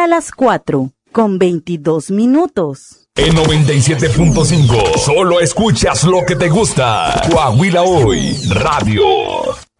las 4:22. En 97.5, solo escuchas lo que te gusta. Coahuila Hoy, Radio.